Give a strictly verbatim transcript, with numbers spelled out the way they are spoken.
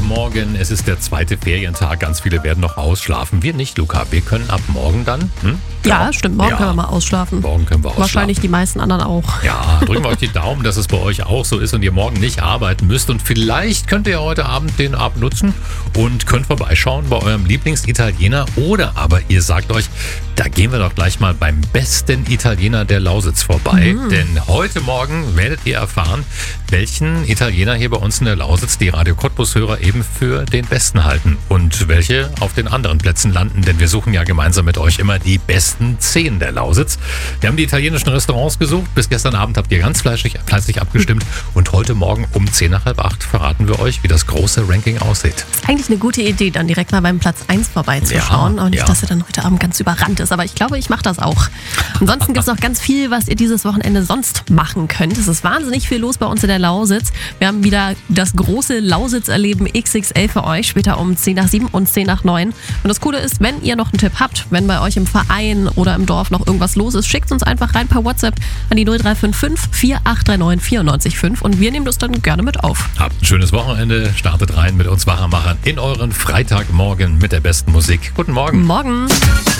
Morgen. Es ist der zweite Ferientag. Ganz viele werden noch ausschlafen. Wir nicht, Luca. Wir können ab morgen dann. Hm? Ja, stimmt. Morgen Ja. können wir mal ausschlafen. Morgen können wir ausschlafen. Wahrscheinlich die meisten anderen auch. Ja, drücken wir euch die Daumen, dass es bei euch auch so ist und ihr morgen nicht arbeiten müsst. Und vielleicht könnt ihr heute Abend den Abend nutzen und könnt vorbeischauen bei eurem Lieblingsitaliener. Oder aber ihr sagt euch, da gehen wir doch gleich mal beim besten Italiener der Lausitz vorbei. Mhm. Denn heute Morgen werdet ihr erfahren, welchen Italiener hier bei uns in der Lausitz die Radio Cottbus-Hörer eben für den besten halten. Und welche auf den anderen Plätzen landen. Denn wir suchen ja gemeinsam mit euch immer die besten zehn der Lausitz. Wir haben die italienischen Restaurants gesucht. Bis gestern Abend habt ihr ganz fleißig, fleißig abgestimmt. Und heute Morgen um zehn nach halb acht verraten wir euch, wie das große Ranking aussieht. Ist eigentlich eine gute Idee, dann direkt mal beim Platz eins vorbeizuschauen. Ja, und nicht, ja. dass er dann heute Abend ganz überrannt ist. Aber ich glaube, ich mache das auch. Ansonsten gibt es noch ganz viel, was ihr dieses Wochenende sonst machen könnt. Es ist wahnsinnig viel los bei uns in der Lausitz. Wir haben wieder das große Lausitz-Erleben X X L für euch. Später um zehn nach sieben und zehn nach neun. Und das Coole ist, wenn ihr noch einen Tipp habt, wenn bei euch im Verein oder im Dorf noch irgendwas los ist, schickt uns einfach rein per WhatsApp an die null drei fünf fünf, vier acht drei neun, vier neun fünf und wir nehmen das dann gerne mit auf. Habt ein schönes Wochenende. Startet rein mit uns Wachermachern in euren Freitagmorgen mit der besten Musik. Guten Morgen. Morgen.